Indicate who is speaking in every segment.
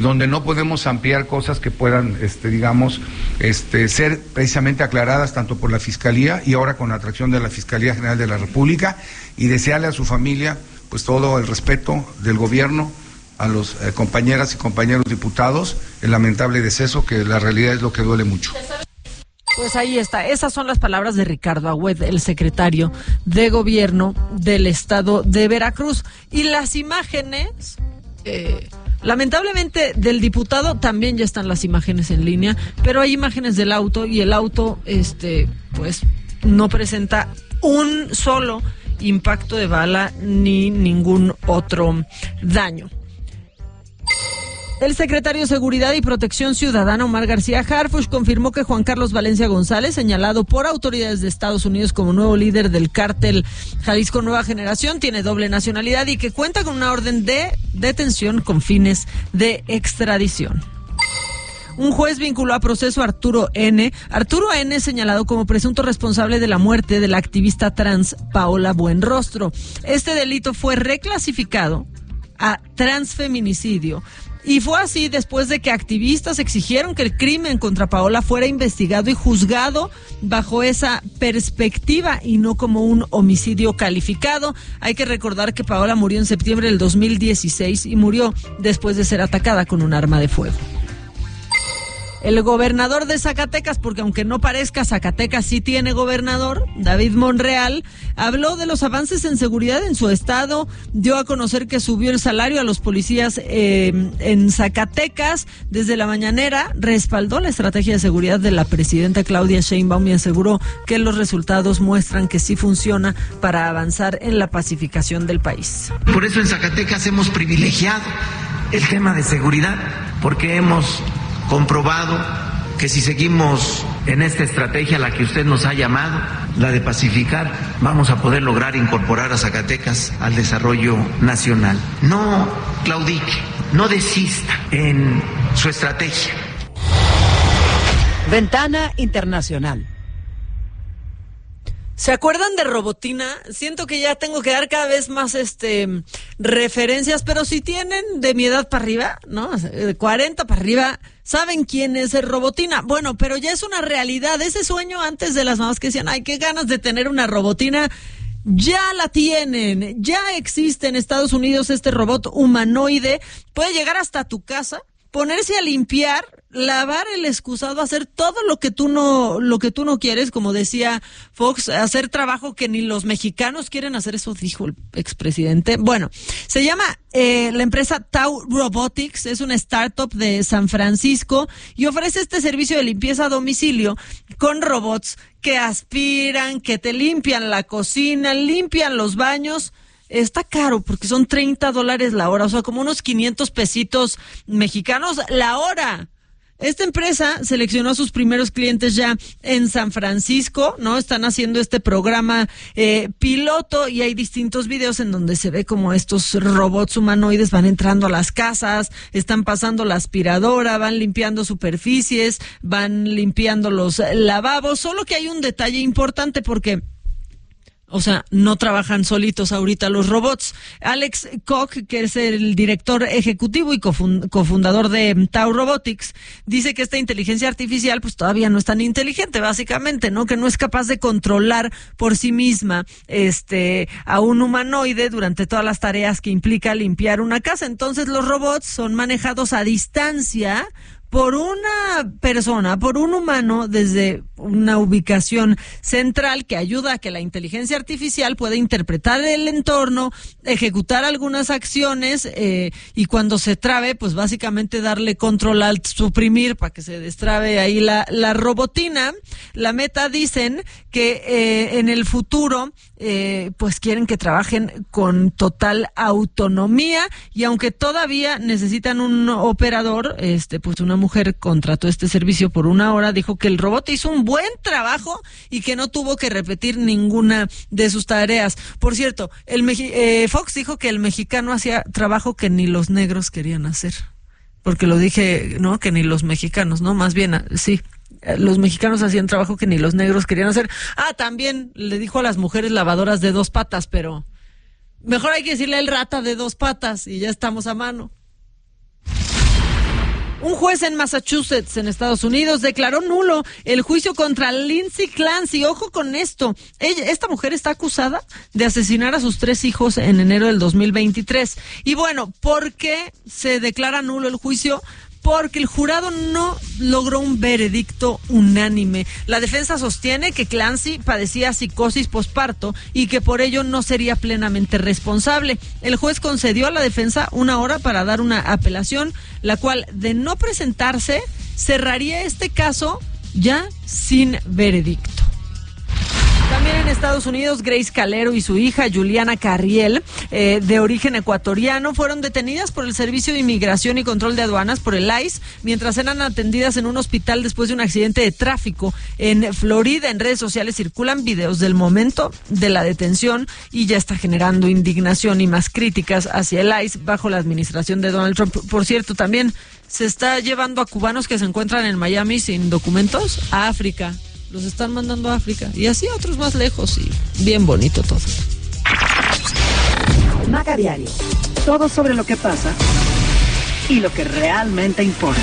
Speaker 1: donde no podemos ampliar cosas que puedan, ser precisamente aclaradas tanto por la Fiscalía y ahora con la atracción de la Fiscalía General de la República, y desearle a su familia pues todo el respeto del gobierno, a los compañeras y compañeros diputados, el lamentable deceso, que la realidad es lo que duele mucho.
Speaker 2: Pues ahí está, esas son las palabras de Ricardo Agüed, el secretario de Gobierno del Estado de Veracruz. Y las imágenes, lamentablemente del diputado también ya están las imágenes en línea, pero hay imágenes del auto y el auto, pues no presenta un solo impacto de bala ni ningún otro daño. El secretario de Seguridad y Protección Ciudadana, Omar García Harfuch, confirmó que Juan Carlos Valencia González, señalado por autoridades de Estados Unidos como nuevo líder del cártel Jalisco Nueva Generación, tiene doble nacionalidad y que cuenta con una orden de detención con fines de extradición. Un juez vinculó a proceso a Arturo N. Arturo N. señalado como presunto responsable de la muerte de la activista trans Paola Buenrostro. Este delito fue reclasificado a transfeminicidio. Y fue así después de que activistas exigieron que el crimen contra Paola fuera investigado y juzgado bajo esa perspectiva y no como un homicidio calificado. Hay que recordar que Paola murió en septiembre del 2016 y murió después de ser atacada con un arma de fuego. El gobernador de Zacatecas, porque aunque no parezca, Zacatecas sí tiene gobernador, David Monreal, habló de los avances en seguridad en su estado, dio a conocer que subió el salario a los policías en Zacatecas. Desde la mañanera respaldó la estrategia de seguridad de la presidenta Claudia Sheinbaum y aseguró que los resultados muestran que sí funciona para avanzar en la pacificación del país.
Speaker 3: Por eso en Zacatecas hemos privilegiado el tema de seguridad, porque hemos comprobado que si seguimos en esta estrategia a la que usted nos ha llamado, la de pacificar, vamos a poder lograr incorporar a Zacatecas al desarrollo nacional. No claudique, no desista en su estrategia.
Speaker 4: Ventana Internacional.
Speaker 2: ¿Se acuerdan de Robotina? Siento que ya tengo que dar cada vez más referencias, pero si tienen de mi edad para arriba, ¿no? De 40 para arriba, ¿saben quién es el Robotina? Bueno, pero ya es una realidad. Ese sueño antes de las mamás que decían, ay, qué ganas de tener una Robotina, ya la tienen. Ya existe en Estados Unidos este robot humanoide. Puede llegar hasta tu casa, ponerse a limpiar, lavar el excusado, hacer todo lo que tú no quieres, como decía Fox, hacer trabajo que ni los mexicanos quieren hacer, eso dijo el expresidente. Bueno, se llama la empresa Tau Robotics, es una startup de San Francisco y ofrece este servicio de limpieza a domicilio con robots que aspiran, que te limpian la cocina, limpian los baños. Está caro porque son $30 la hora, o sea, como unos 500 pesitos mexicanos la hora. Esta empresa seleccionó a sus primeros clientes ya en San Francisco, ¿no? Están haciendo este programa piloto y hay distintos videos en donde se ve como estos robots humanoides van entrando a las casas, están pasando la aspiradora, van limpiando superficies, van limpiando los lavabos. Solo que hay un detalle importante porque, o sea, no trabajan solitos ahorita los robots. Alex Koch, que es el director ejecutivo y cofundador de Tau Robotics, dice que esta inteligencia artificial pues todavía no es tan inteligente, básicamente, ¿no? Que no es capaz de controlar por sí misma a un humanoide durante todas las tareas que implica limpiar una casa. Entonces los robots son manejados a distancia por una persona, por un humano, desde una ubicación central que ayuda a que la inteligencia artificial pueda interpretar el entorno, ejecutar algunas acciones y cuando se trabe, pues básicamente darle control alt, suprimir para que se destrabe ahí la robotina. La meta, dicen que en el futuro pues quieren que trabajen con total autonomía y aunque todavía necesitan un operador, pues una mujer contrató este servicio por 1 hora, dijo que el robot hizo un buen trabajo y que no tuvo que repetir ninguna de sus tareas. Por cierto, Fox dijo que el mexicano hacía trabajo que ni los negros querían hacer. Porque lo dije, ¿no? Que ni los mexicanos, ¿no? Más bien, sí. Los mexicanos hacían trabajo que ni los negros querían hacer. Ah, también le dijo a las mujeres lavadoras de 2 patas, pero mejor hay que decirle el rata de 2 patas y ya estamos a mano. Un juez en Massachusetts, en Estados Unidos, declaró nulo el juicio contra Lindsay Clancy. Ojo con esto. Esta mujer está acusada de asesinar a sus 3 hijos en enero del 2023. Y bueno, ¿por qué se declara nulo el juicio? Porque el jurado no logró un veredicto unánime. La defensa sostiene que Clancy padecía psicosis posparto y que por ello no sería plenamente responsable. El juez concedió a la defensa 1 hora para dar una apelación, la cual, de no presentarse, cerraría este caso ya sin veredicto. También en Estados Unidos, Grace Calero y su hija Juliana Carriel, de origen ecuatoriano, fueron detenidas por el Servicio de Inmigración y Control de Aduanas, por el ICE, mientras eran atendidas en un hospital después de un accidente de tráfico en Florida. En redes sociales circulan videos del momento de la detención y ya está generando indignación y más críticas hacia el ICE bajo la administración de Donald Trump. Por cierto, también se está llevando a cubanos que se encuentran en Miami sin documentos a África. Los están mandando a África y así a otros más lejos, y bien bonito todo.
Speaker 4: Maca Diario. Todo sobre lo que pasa y lo que realmente importa.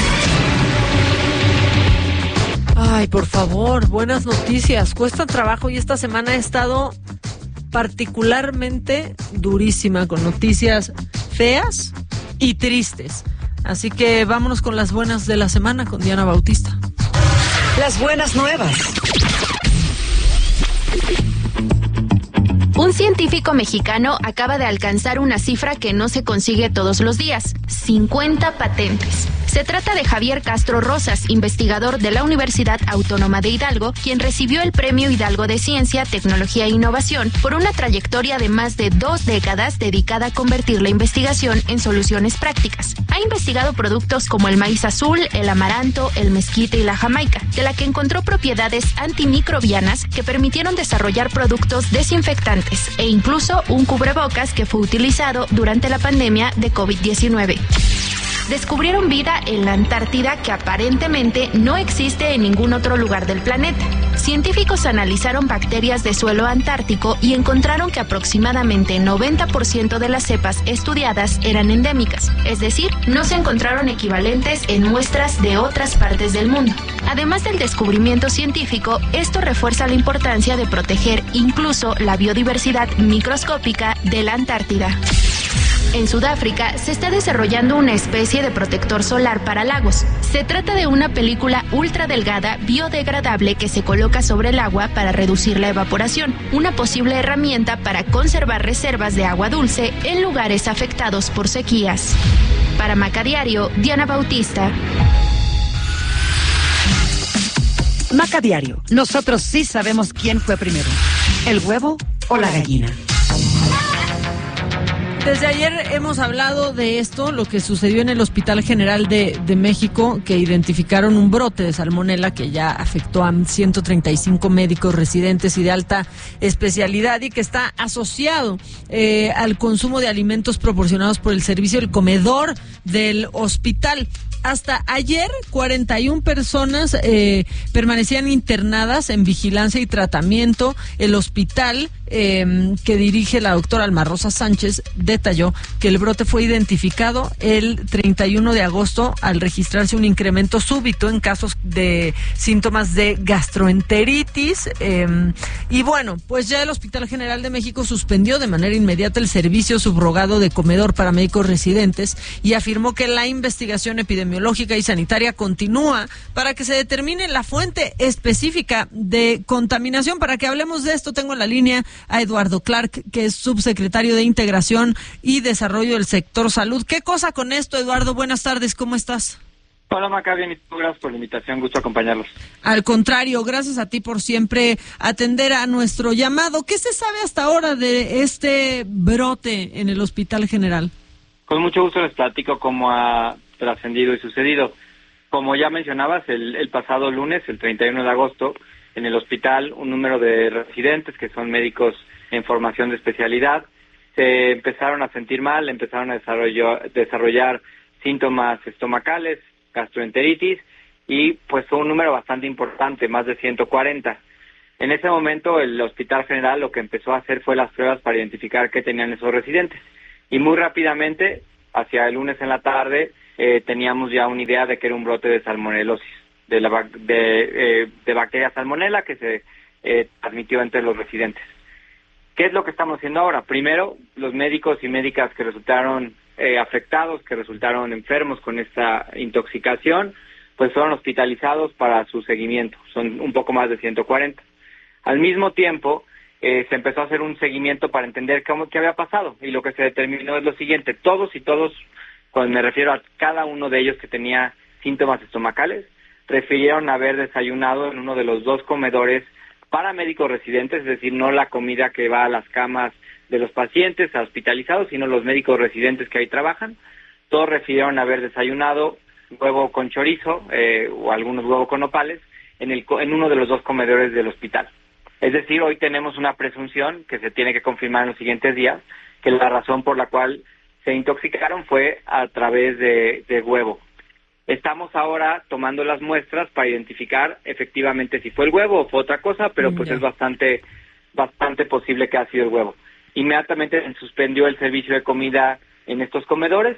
Speaker 2: Ay, por favor, buenas noticias. Cuesta trabajo y esta semana ha estado particularmente durísima, con noticias feas y tristes. Así que vámonos con las buenas de la semana con Diana Bautista.
Speaker 4: Las buenas nuevas.
Speaker 5: Un científico mexicano acaba de alcanzar una cifra que no se consigue todos los días: 50 patentes. Se trata de Javier Castro Rosas, investigador de la Universidad Autónoma de Hidalgo, quien recibió el Premio Hidalgo de Ciencia, Tecnología e Innovación por una trayectoria de más de 2 décadas dedicada a convertir la investigación en soluciones prácticas. Ha investigado productos como el maíz azul, el amaranto, el mezquite y la jamaica, de la que encontró propiedades antimicrobianas que permitieron desarrollar productos desinfectantes e incluso un cubrebocas que fue utilizado durante la pandemia de COVID-19. Descubrieron vida en la Antártida que aparentemente no existe en ningún otro lugar del planeta. Científicos analizaron bacterias de suelo antártico y encontraron que aproximadamente 90% de las cepas estudiadas eran endémicas, es decir, no se encontraron equivalentes en muestras de otras partes del mundo. Además del descubrimiento científico, esto refuerza la importancia de proteger incluso la biodiversidad microscópica de la Antártida. En Sudáfrica se está desarrollando una especie de protector solar para lagos. Se trata de una película ultra delgada biodegradable que se coloca sobre el agua para reducir la evaporación, una posible herramienta para conservar reservas de agua dulce en lugares afectados por sequías. Para Maca Diario, Diana Bautista.
Speaker 4: Maca Diario. Nosotros sí sabemos quién fue primero, el huevo o la gallina.
Speaker 2: Desde ayer hemos hablado de esto, lo que sucedió en el Hospital General de México, que identificaron un brote de salmonela que ya afectó a 135 médicos residentes y de alta especialidad, y que está asociado al consumo de alimentos proporcionados por el servicio del comedor del hospital. Hasta ayer, 41 personas permanecían internadas en vigilancia y tratamiento. El hospital que dirige la doctora Alma Rosa Sánchez detalló que el brote fue identificado el 31 de agosto al registrarse un incremento súbito en casos de síntomas de gastroenteritis. Y bueno, pues ya el Hospital General de México suspendió de manera inmediata el servicio subrogado de comedor para médicos residentes y afirmó que la investigación epidemiológica y sanitaria continúa para que se determine la fuente específica de contaminación. Para que hablemos de esto, tengo en la línea a Eduardo Clark, que es subsecretario de Integración y Desarrollo del Sector Salud. ¿Qué cosa con esto, Eduardo? Buenas tardes, ¿cómo estás?
Speaker 6: Hola, Maca, bien, y tú, gracias por la invitación, gusto acompañarlos.
Speaker 2: Al contrario, gracias a ti por siempre atender a nuestro llamado. ¿Qué se sabe hasta ahora de este brote en el Hospital General?
Speaker 6: Con mucho gusto les platico cómo ha trascendido y sucedido. Como ya mencionabas, el pasado lunes, el 31 de agosto, en el hospital, un número de residentes que son médicos en formación de especialidad se empezaron a sentir mal, empezaron a desarrollar síntomas estomacales, gastroenteritis, y pues fue un número bastante importante, más de 140. En ese momento el Hospital General lo que empezó a hacer fue las pruebas para identificar qué tenían esos residentes, y muy rápidamente, hacia el lunes en la tarde, teníamos ya una idea de que era un brote de salmonelosis, de bacteria salmonela que se transmitió entre los residentes. ¿Qué es lo que estamos haciendo ahora? Primero, los médicos y médicas que resultaron afectados, que resultaron enfermos con esta intoxicación, pues fueron hospitalizados para su seguimiento. Son un poco más de 140. Al mismo tiempo, se empezó a hacer un seguimiento para entender qué había pasado. Y lo que se determinó es lo siguiente. Todos, cuando me refiero a cada uno de ellos que tenía síntomas estomacales, refirieron haber desayunado en uno de los 2 comedores para médicos residentes, es decir, no la comida que va a las camas de los pacientes hospitalizados, sino los médicos residentes que ahí trabajan. Todos refirieron haber desayunado huevo con chorizo o algunos huevos con nopales en uno de los 2 comedores del hospital. Es decir, hoy tenemos una presunción que se tiene que confirmar en los siguientes días, que la razón por la cual se intoxicaron fue a través de huevo. Estamos ahora tomando las muestras para identificar efectivamente si fue el huevo o fue otra cosa, pero pues es bastante posible que ha sido el huevo. Inmediatamente se suspendió el servicio de comida en estos comedores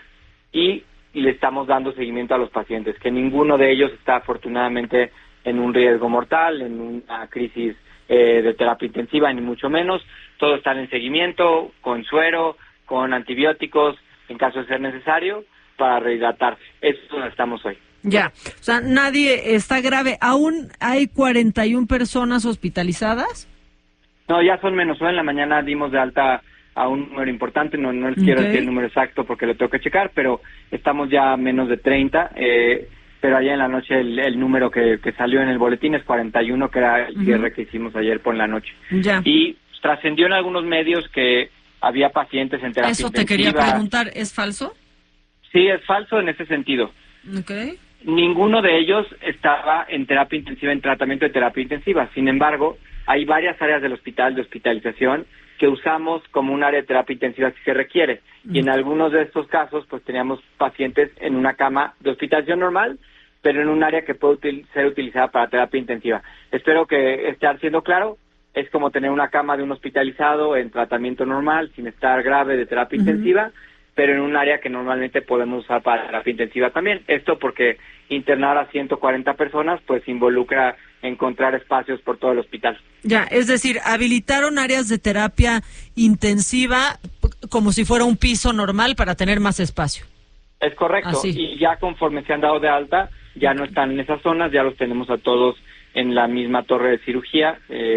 Speaker 6: y le estamos dando seguimiento a los pacientes, que ninguno de ellos está afortunadamente en un riesgo mortal, en una crisis de terapia intensiva, ni mucho menos. Todos están en seguimiento, con suero, con antibióticos, en caso de ser necesario, para rehidratarse. Eso es donde estamos hoy.
Speaker 2: Ya, o sea, nadie está grave. ¿Aún hay 41 personas hospitalizadas?
Speaker 6: No, ya son menos. Hoy en la mañana dimos de alta a un número importante, no les quiero decir el número exacto porque lo tengo que checar, pero estamos ya a menos de 30, pero ayer en la noche el número que salió en el boletín es 41, que era el cierre que hicimos ayer por la noche.
Speaker 2: Ya.
Speaker 6: Y trascendió en algunos medios que había pacientes en terapia intensiva.
Speaker 2: Eso te quería preguntar, ¿es falso?
Speaker 6: Sí, es falso en ese sentido.
Speaker 2: Okay.
Speaker 6: Ninguno de ellos estaba en terapia intensiva, en tratamiento de terapia intensiva. Sin embargo, hay varias áreas del hospital de hospitalización que usamos como un área de terapia intensiva si se requiere. Y en algunos de estos casos, pues teníamos pacientes en una cama de hospitalización normal, pero en un área que puede ser utilizada para terapia intensiva. Espero que esté siendo claro. Es como tener una cama de un hospitalizado en tratamiento normal, sin estar grave de terapia intensiva, pero en un área que normalmente podemos usar para terapia intensiva también. Esto porque internar a 140 personas pues involucra encontrar espacios por todo el hospital.
Speaker 2: Ya, es decir, habilitaron áreas de terapia intensiva como si fuera un piso normal para tener más espacio.
Speaker 6: Es correcto. Así. Y ya conforme se han dado de alta, ya no están en esas zonas, ya los tenemos a todos en la misma torre de cirugía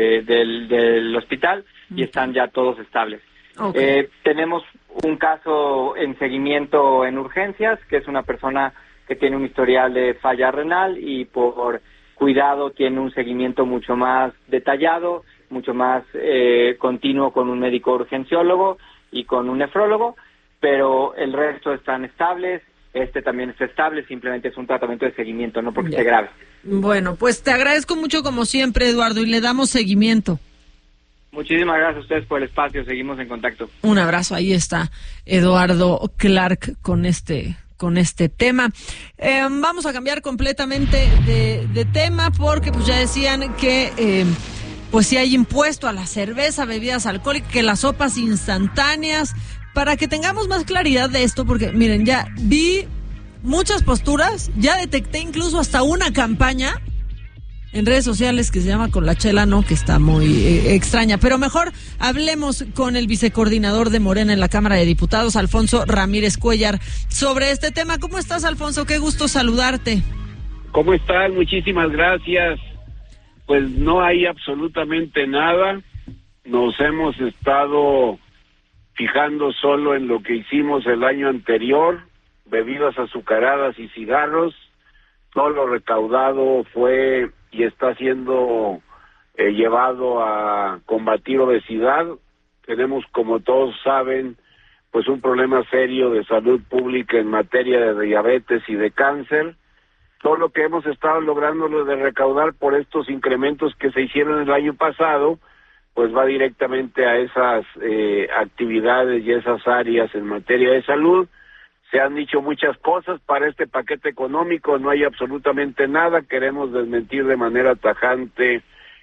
Speaker 6: del hospital y están ya todos estables. Okay. Tenemos un caso en seguimiento en urgencias, que es una persona que tiene un historial de falla renal y por cuidado tiene un seguimiento mucho más detallado, mucho más continuo con un médico urgenciólogo y con un nefrólogo, pero el resto están estables. Este también está estable, simplemente es un tratamiento de seguimiento, no porque esté grave.
Speaker 2: Bueno, pues te agradezco mucho como siempre, Eduardo, y le damos seguimiento.
Speaker 6: Muchísimas gracias a ustedes por el espacio, seguimos en contacto.
Speaker 2: Un abrazo, ahí está Eduardo Clark con este tema. Vamos a cambiar completamente de tema porque pues ya decían que pues si hay impuesto a la cerveza, bebidas alcohólicas, que las sopas instantáneas. Para que tengamos más claridad de esto, porque miren, ya vi muchas posturas, ya detecté incluso hasta una campaña en redes sociales que se llama Con la Chela, ¿no? Que está muy extraña. Pero mejor hablemos con el vicecoordinador de Morena en la Cámara de Diputados, Alfonso Ramírez Cuellar, sobre este tema. ¿Cómo estás, Alfonso? Qué gusto saludarte.
Speaker 7: ¿Cómo estás? Muchísimas gracias. Pues no hay absolutamente nada. Nos hemos estado fijando solo en lo que hicimos el año anterior, bebidas azucaradas y cigarros. Todo lo recaudado fue y está siendo llevado a combatir obesidad. Tenemos, como todos saben, pues un problema serio de salud pública en materia de diabetes y de cáncer. Todo lo que hemos estado logrando de recaudar por estos incrementos que se hicieron el año pasado, pues va directamente a esas actividades y esas áreas en materia de salud. Se han dicho muchas cosas para este paquete económico, no hay absolutamente nada. Queremos desmentir de manera tajante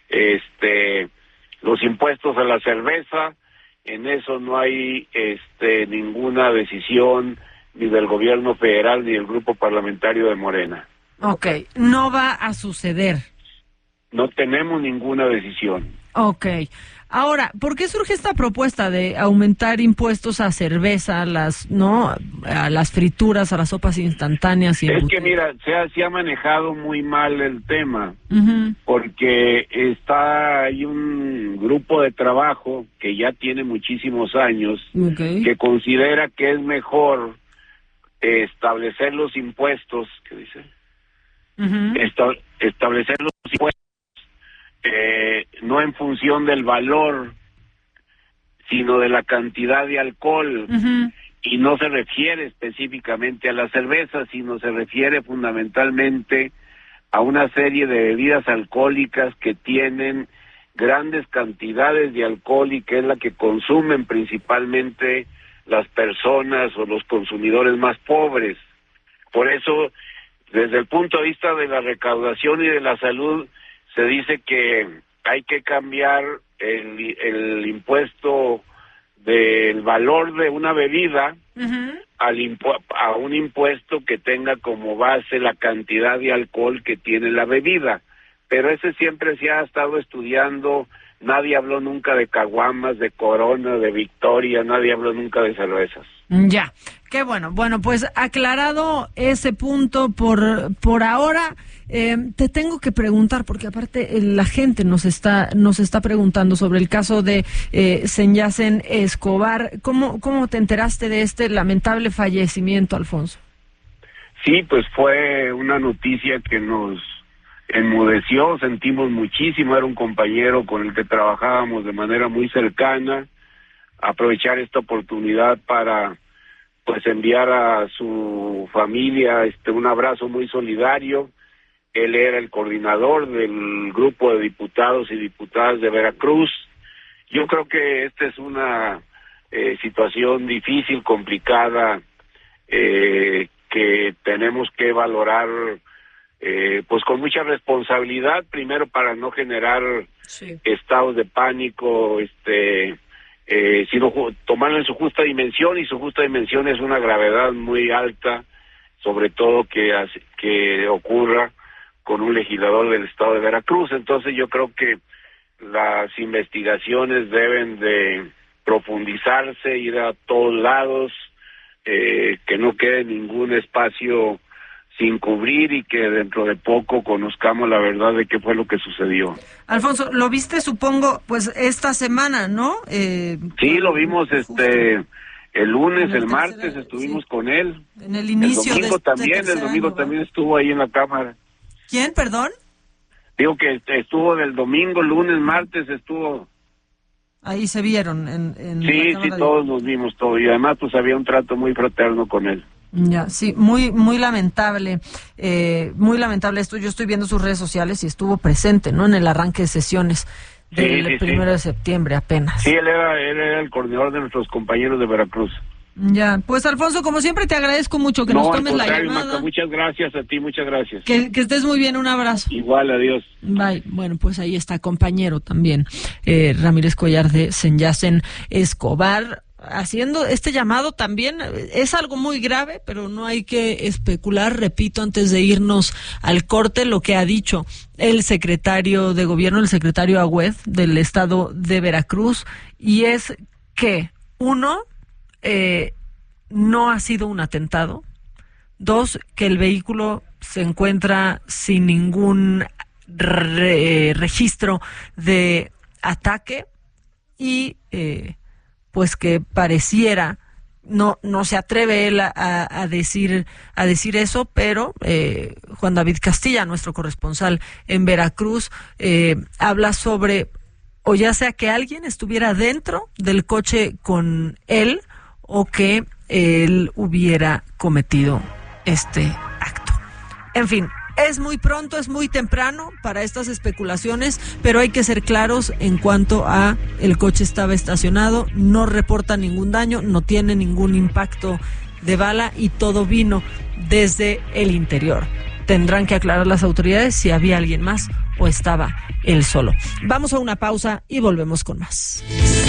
Speaker 7: los impuestos a la cerveza. En eso no hay ninguna decisión ni del gobierno federal, ni del grupo parlamentario de Morena.
Speaker 2: Ok, no va a suceder.
Speaker 7: No tenemos ninguna decisión.
Speaker 2: Ok. Ahora, ¿por qué surge esta propuesta de aumentar impuestos a cerveza, a las frituras, a las sopas instantáneas?
Speaker 7: Es que mira, se ha manejado muy mal el tema, porque hay un grupo de trabajo que ya tiene muchísimos años, que considera que es mejor establecer los impuestos, ¿qué dice? Establecer los impuestos no en función del valor, sino de la cantidad de alcohol, y no se refiere específicamente a la cerveza, sino se refiere fundamentalmente a una serie de bebidas alcohólicas que tienen grandes cantidades de alcohol y que es la que consumen principalmente las personas o los consumidores más pobres. Por eso, desde el punto de vista de la recaudación y de la salud, se dice que hay que cambiar el impuesto del valor de una bebida a un impuesto que tenga como base la cantidad de alcohol que tiene la bebida. Pero ese siempre se ha estado estudiando, nadie habló nunca de caguamas, de Corona, de Victoria, nadie habló nunca de cervezas.
Speaker 2: Ya, qué bueno. Bueno, pues aclarado ese punto por ahora, te tengo que preguntar, porque aparte la gente nos está preguntando sobre el caso de Senyasen Escobar. ¿Cómo te enteraste de este lamentable fallecimiento, Alfonso?
Speaker 7: Sí, pues fue una noticia que nos enmudeció, sentimos muchísimo, era un compañero con el que trabajábamos de manera muy cercana. Aprovechar esta oportunidad para pues enviar a su familia un abrazo muy solidario. Él era el coordinador del grupo de diputados y diputadas de Veracruz. Yo creo que esta es una situación difícil, complicada, que tenemos que valorar pues con mucha responsabilidad, primero para no generar estados de pánico, sino tomarlo en su justa dimensión, y su justa dimensión es una gravedad muy alta, sobre todo que ocurra con un legislador del estado de Veracruz. Entonces yo creo que las investigaciones deben de profundizarse, ir a todos lados, que no quede ningún espacio sin cubrir y que dentro de poco conozcamos la verdad de qué fue lo que sucedió.
Speaker 2: Alfonso, lo viste, supongo, pues esta semana, ¿no?
Speaker 7: Sí, lo vimos el lunes, el martes estuvimos con él.
Speaker 2: En el inicio
Speaker 7: el domingo también estuvo ahí en la cámara.
Speaker 2: ¿Quién, perdón?
Speaker 7: Digo que estuvo del domingo, lunes, martes estuvo.
Speaker 2: Ahí se vieron
Speaker 7: Sí, todos nos vimos todo, y además pues había un trato muy fraterno con él.
Speaker 2: Ya, sí, muy lamentable esto. Yo estoy viendo sus redes sociales y estuvo presente, ¿no? En el arranque de sesiones del 1 de septiembre apenas.
Speaker 7: Sí, él era el coordinador de nuestros compañeros de Veracruz.
Speaker 2: Ya, pues Alfonso, como siempre te agradezco mucho que nos tomes la llamada.
Speaker 7: Maca, muchas gracias a ti, muchas gracias.
Speaker 2: Que estés muy bien, un abrazo.
Speaker 7: Igual, adiós.
Speaker 2: Bye. Bueno, pues ahí está, compañero también, Ramírez Collar de Senyasen Escobar, haciendo este llamado también. Es algo muy grave, pero no hay que especular. Repito, antes de irnos al corte, lo que ha dicho el secretario de gobierno, el secretario Agüed del estado de Veracruz, y es que, uno, no ha sido un atentado. Dos, que el vehículo se encuentra sin ningún registro de ataque y pues que pareciera, no se atreve él a decir eso, pero Juan David Castilla, nuestro corresponsal en Veracruz, habla sobre, o ya sea que alguien estuviera dentro del coche con él, o que él hubiera cometido este acto. En fin, es muy pronto, es muy temprano para estas especulaciones, pero hay que ser claros en cuanto a el coche estaba estacionado, no reporta ningún daño, no tiene ningún impacto de bala y todo vino desde el interior. Tendrán que aclarar las autoridades si había alguien más o estaba él solo. Vamos a una pausa y volvemos con más.